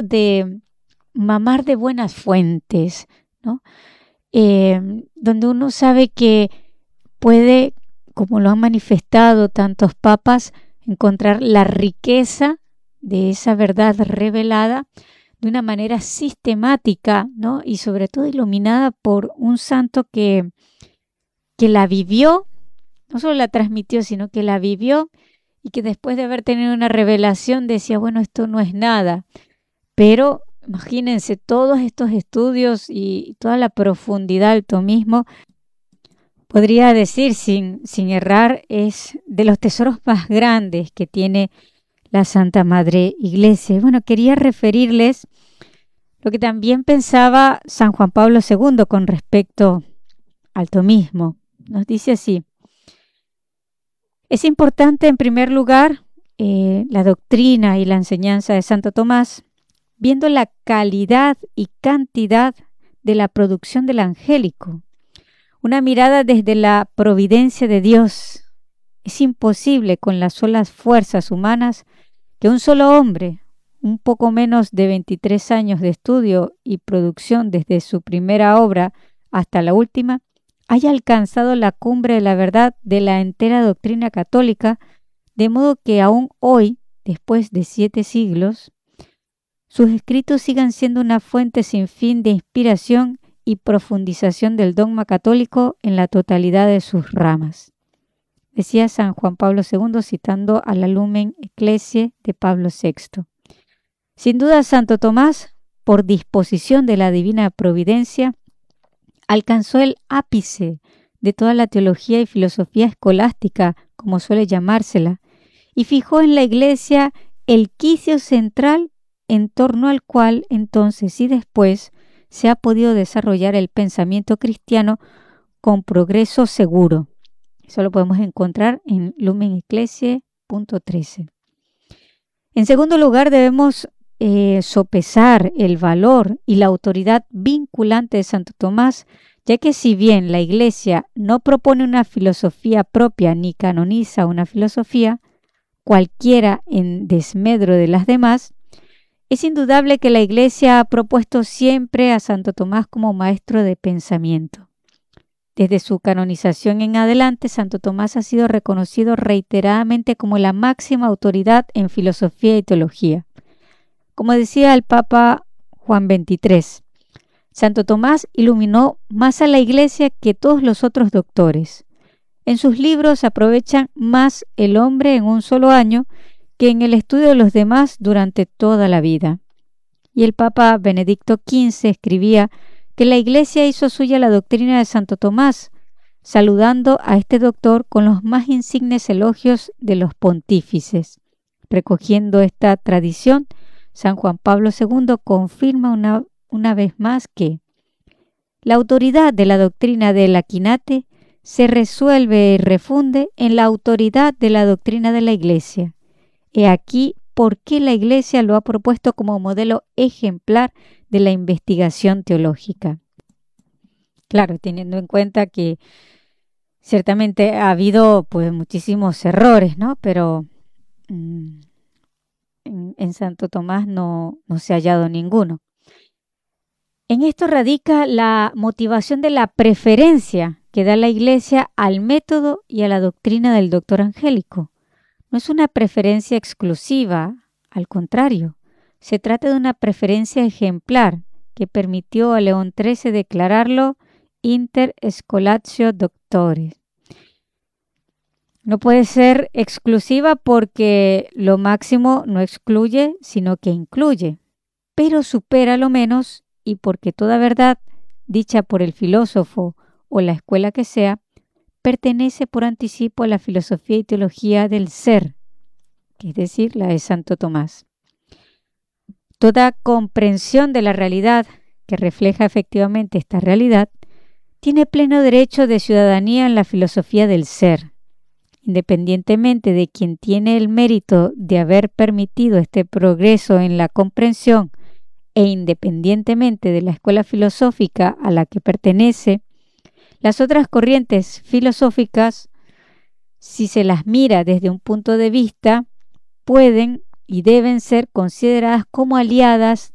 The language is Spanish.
de mamar de buenas fuentes, ¿no? Donde uno sabe que puede, como lo han manifestado tantos papas, encontrar la riqueza de esa verdad revelada de una manera sistemática, ¿no? Y sobre todo iluminada por un santo que la vivió, no solo la transmitió, sino que la vivió y que después de haber tenido una revelación decía, bueno, esto no es nada. Pero imagínense todos estos estudios y toda la profundidad del tomismo. Podría decir sin errar, es de los tesoros más grandes que tiene la Santa Madre Iglesia. Bueno, quería referirles lo que también pensaba San Juan Pablo II con respecto al tomismo. Nos dice así: es importante en primer lugar la doctrina y la enseñanza de Santo Tomás, viendo la calidad y cantidad de la producción del angélico. Una mirada desde la providencia de Dios. Es imposible con las solas fuerzas humanas que un solo hombre, un poco menos de 23 años de estudio y producción desde su primera obra hasta la última, haya alcanzado la cumbre de la verdad de la entera doctrina católica, de modo que aún hoy, después de 7 siglos, sus escritos sigan siendo una fuente sin fin de inspiración y profundización del dogma católico en la totalidad de sus ramas. Decía San Juan Pablo II citando a la Lumen Ecclesiae de Pablo VI. Sin duda, Santo Tomás, por disposición de la divina providencia, alcanzó el ápice de toda la teología y filosofía escolástica, como suele llamársela, y fijó en la Iglesia el quicio central en torno al cual entonces y después se ha podido desarrollar el pensamiento cristiano con progreso seguro. Eso lo podemos encontrar en Lumen Ecclesiae, punto 13. En segundo lugar, debemos sopesar el valor y la autoridad vinculante de Santo Tomás, ya que si bien la Iglesia no propone una filosofía propia ni canoniza una filosofía, cualquiera en desmedro de las demás, es indudable que la Iglesia ha propuesto siempre a Santo Tomás como maestro de pensamiento. Desde su canonización en adelante, Santo Tomás ha sido reconocido reiteradamente como la máxima autoridad en filosofía y teología. Como decía el Papa Juan XXIII, Santo Tomás iluminó más a la Iglesia que todos los otros doctores. En sus libros aprovechan más el hombre en un solo año que en el estudio de los demás durante toda la vida. Y el Papa Benedicto XV escribía que la Iglesia hizo suya la doctrina de Santo Tomás, saludando a este doctor con los más insignes elogios de los pontífices. Recogiendo esta tradición, San Juan Pablo II confirma una vez más que la autoridad de la doctrina del Aquinate se resuelve y refunde en la autoridad de la doctrina de la Iglesia. He aquí por qué la Iglesia lo ha propuesto como modelo ejemplar de la investigación teológica. Claro, teniendo en cuenta que ciertamente ha habido pues muchísimos errores, ¿no? Pero en Santo Tomás no se ha hallado ninguno. En esto radica la motivación de la preferencia que da la Iglesia al método y a la doctrina del doctor angélico. No es una preferencia exclusiva, al contrario, se trata de una preferencia ejemplar que permitió a León XIII declararlo inter scholatio doctores. No puede ser exclusiva porque lo máximo no excluye, sino que incluye, pero supera lo menos y porque toda verdad, dicha por el filósofo o la escuela que sea, pertenece por anticipo a la filosofía y teología del ser, que es decir, la de Santo Tomás. Toda comprensión de la realidad que refleja efectivamente esta realidad tiene pleno derecho de ciudadanía en la filosofía del ser, independientemente de quien tiene el mérito de haber permitido este progreso en la comprensión e independientemente de la escuela filosófica a la que pertenece. Las otras corrientes filosóficas, si se las mira desde un punto de vista, pueden y deben ser consideradas como aliadas